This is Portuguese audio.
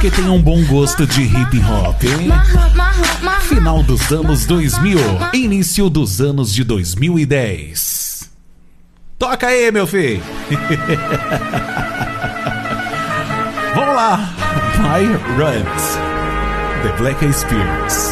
porque tem um bom gosto de hip hop, hein? Final dos anos 2000, início dos anos de 2010. Toca aí, meu filho. Vamos lá. My Runs, The Black Eyed Peas.